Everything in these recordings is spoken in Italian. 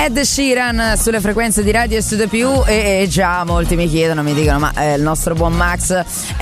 Ed Sheeran sulle frequenze di Radio Studio Più e già molti mi chiedono, mi dicono ma il nostro buon Max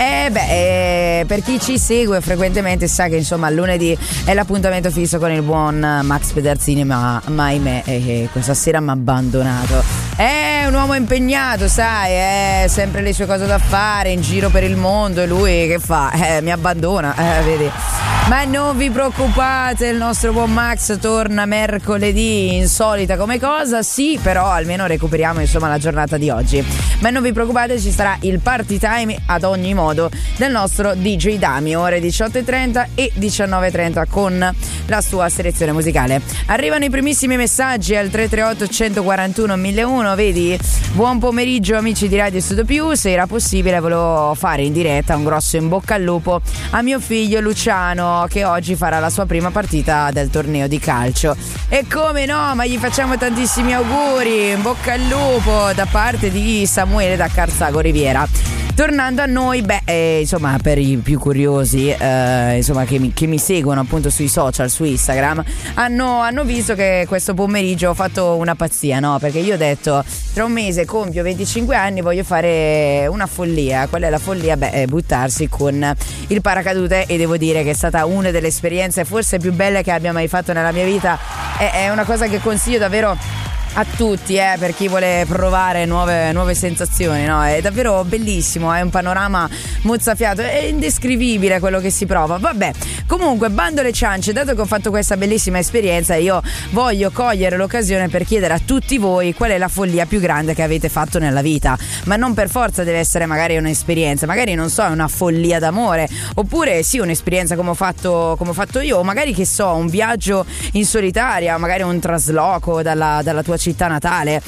per chi ci segue frequentemente sa che insomma lunedì è l'appuntamento fisso con il buon Max Peterzini, ma ahimè questa sera mi ha abbandonato. È un uomo impegnato, sai, sempre le sue cose da fare in giro per il mondo e lui che fa? Mi abbandona, vedi. Ma non vi preoccupate, il nostro buon Max torna mercoledì, insolita come cosa, sì, però almeno recuperiamo insomma la giornata di oggi. Ma non vi preoccupate, ci sarà il party time ad ogni modo del nostro DJ Dami, ore 18:30 e 19:30 con la sua selezione musicale. Arrivano i primissimi messaggi al 338 141 1001, vedi? Buon pomeriggio amici di Radio Studio Più, se era possibile volevo fare in diretta un grosso in bocca al lupo a mio figlio Luciano, che oggi farà la sua prima partita del torneo di calcio. E come no, ma gli facciamo tantissimi auguri, in bocca al lupo da parte di Samuele da Carsago Riviera. Tornando a noi, insomma, per i più curiosi, insomma, che mi seguono appunto sui social, su Instagram, hanno visto che questo pomeriggio ho fatto una pazzia, no? Perché io ho detto, tra un mese compio 25 anni, voglio fare una follia. Qual è la follia? Buttarsi con il paracadute, e devo dire che è stata una delle esperienze forse più belle che abbia mai fatto nella mia vita. È una cosa che consiglio davvero a tutti, per chi vuole provare nuove sensazioni, no? È davvero bellissimo, è un panorama mozzafiato, è indescrivibile quello che si prova. Vabbè, comunque, bando le ciance, dato che ho fatto questa bellissima esperienza, io voglio cogliere l'occasione per chiedere a tutti voi qual è la follia più grande che avete fatto nella vita. Ma non per forza deve essere magari un'esperienza, magari non so, è una follia d'amore, oppure sì, un'esperienza come ho fatto io, o magari che so, un viaggio in solitaria, magari un trasloco dalla tua città natale,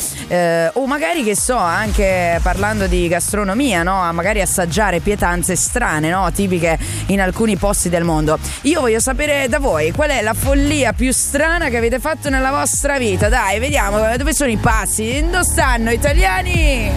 o magari che so, anche parlando di gastronomia, no? Magari assaggiare pietanze strane, no? Tipiche in alcuni posti del mondo. Io voglio sapere da voi qual è la follia più strana che avete fatto nella vostra vita. Dai, vediamo dove sono i pazzi, dove stanno italiani?